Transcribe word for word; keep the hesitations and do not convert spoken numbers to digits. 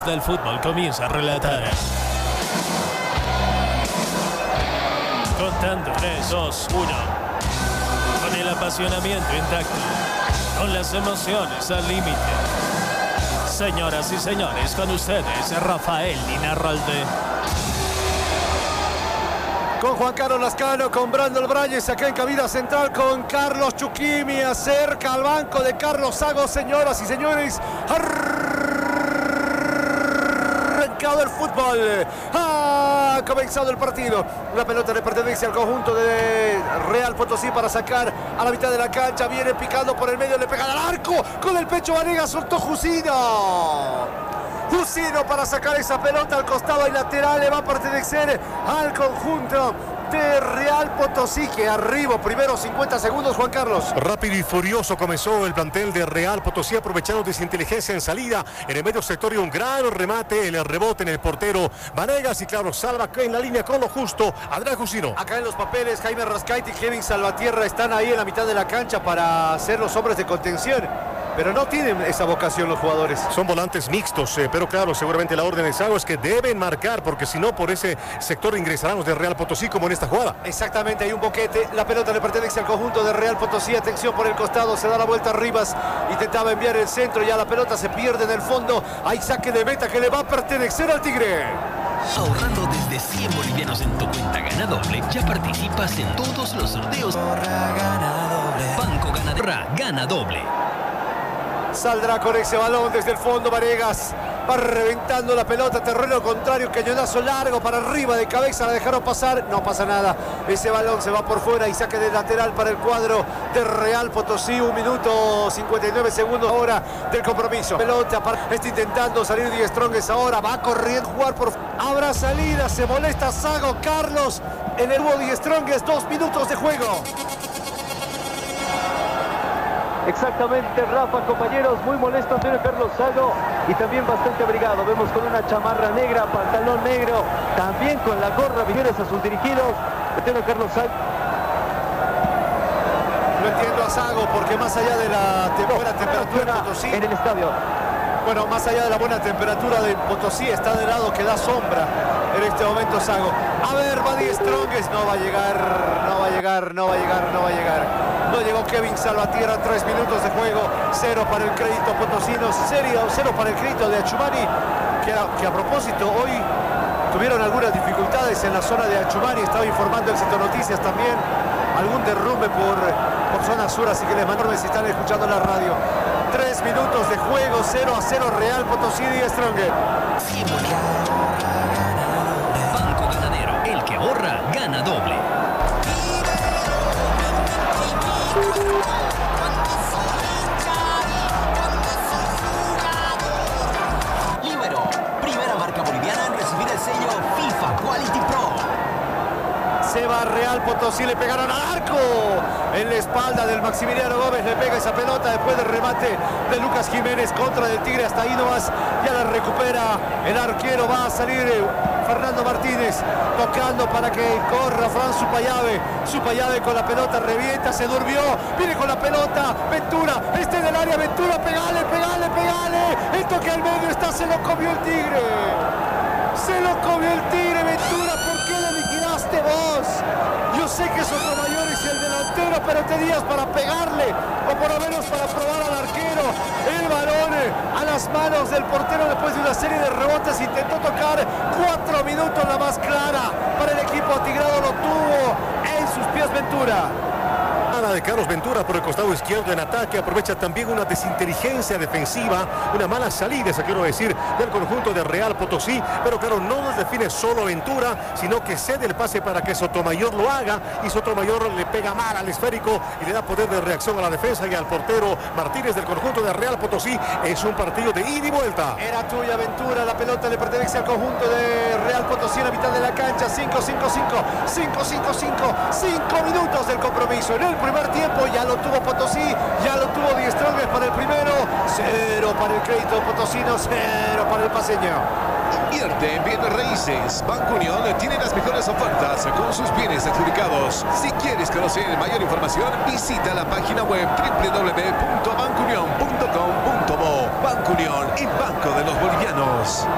del fútbol comienza a relatar. Contando tres, dos, uno. Con el apasionamiento intacto. Con las emociones al límite. Señoras y señores, con ustedes, Rafael Linarralde. Con Juan Carlos Lascano, con Brandon Brayes, acá en cabina central con Carlos Chuquimi, acerca al banco de Carlos Sago, señoras y señores. Arrancado el fútbol, ha comenzado el partido. La pelota le pertenece al conjunto de Real Potosí para sacar a la mitad de la cancha. Viene picando por el medio, le pega al arco. Con el pecho Vanegas, soltó Jusino. Jusino para sacar esa pelota al costado y lateral, le va a pertenecer al conjunto de Real Potosí, que arriba, primeros cincuenta segundos, Juan Carlos. Rápido y furioso comenzó el plantel de Real Potosí, aprovechando de su inteligencia en salida. En el medio sector y un gran remate, el rebote en el portero Vanegas y claro, salva en la línea con lo justo Adrián Jusino. Acá en los papeles, Jaime Rascaiti y Kevin Salvatierra están ahí en la mitad de la cancha para ser los hombres de contención. Pero no tienen esa vocación los jugadores. Son volantes mixtos, eh, pero claro, seguramente la orden de Sago es que deben marcar, porque si no, por ese sector ingresarán los de Real Potosí, como en esta jugada. Exactamente, hay un boquete, la pelota le pertenece al conjunto de Real Potosí, atención por el costado, se da la vuelta a Rivas, intentaba enviar el centro, ya la pelota se pierde en el fondo, hay saque de meta que le va a pertenecer al Tigre. Ahorrando desde cien bolivianos en tu cuenta Gana Doble, ya participas en todos los sorteos. Banco Ganadera Gana Doble. Saldrá con ese balón desde el fondo Vanegas. Va reventando la pelota, terreno contrario, cañonazo largo para arriba de cabeza, la dejaron pasar, no pasa nada. Ese balón se va por fuera y saque de lateral para el cuadro de Real Potosí. Un minuto cincuenta y nueve segundos ahora del compromiso. Pelota, está intentando salir Die Strongest ahora, va corriendo a jugar por... Habrá salida, se molesta Sago, Carlos, en el nuevo Die Strongest, dos minutos de juego. Exactamente, Rafa, compañeros, muy molesto Antonio Carlos Sago y también bastante abrigado. Vemos con una chamarra negra, pantalón negro, también con la gorra, Vigueres a sus dirigidos. Antonio Carlos Sago. No entiendo a Sago porque más allá de la te buena temperatura en Potosí, en el estadio. Bueno, más allá de la buena temperatura de Potosí, está de lado que da sombra en este momento Sago. A ver, va Die Strongest, no va a llegar, no va a llegar, no va a llegar, no va a llegar. No llegó Kevin Salvatierra, tres minutos de juego, cero para el crédito potosino, serio, cero para el crédito de Achumani, que a, que a propósito hoy tuvieron algunas dificultades en la zona de Achumani, estaba informando Éxito Noticias también, algún derrumbe por, por zona sur, así que les mando si están escuchando la radio. Tres minutos de juego, cero a cero Real Potosí Die Strongest. Banco Ganadero, el que ahorra, gana doble. Libero, primera marca boliviana en recibir el sello FIFA Quality Pro. Se va Real Potosí, le pegaron al arco en la espalda del Maximiliano Gómez, le pega esa pelota después del remate de Lucas Jiménez contra del Tigre, hasta ahí nomás, ya la recupera el arquero, va a salir Fernando Martínez, tocando para que corra Fran Supayave, Supayave con la pelota, revienta, se durmió, viene con la pelota, Ventura, este del área, Ventura, pegale, pegale, pegale, el toque al medio está, se lo comió el Tigre, se lo comió el Tigre, Ventura, ¿por qué le liquidaste vos? Yo sé que Sotomayor es el delantero, pero tenías para pegarle, o por lo menos para probar al arquero, el balón a las manos del portero después de una serie de rebotes, intentó tocar, cuatro minutos la más clara para el equipo atigrado, lo tuvo en sus pies Ventura. De Carlos Ventura por el costado izquierdo en ataque, aprovecha también una desinteligencia defensiva, una mala salida, eso quiero decir, del conjunto de Real Potosí, pero claro, no nos define solo Ventura, sino que cede el pase para que Sotomayor lo haga, y Sotomayor le pega mal al esférico y le da poder de reacción a la defensa y al portero Martínez del conjunto de Real Potosí. Es un partido de ida y vuelta. Era tuya Ventura, la pelota le pertenece al conjunto de Real Potosí en la mitad de la cancha, cinco, cinco, cinco, cinco, cinco, cinco, cinco minutos del compromiso. En el primer tiempo ya lo tuvo Potosí, ya lo tuvo Die Strongest para el primero, cero para el crédito potosino, cero para el paseño. Invierte en bienes raíces. Banco Unión tiene las mejores ofertas con sus bienes adjudicados. Si quieres conocer mayor información, visita la página web doble u doble u doble u punto banco unión punto com punto bo. Banco Unión, el banco de los bolivianos.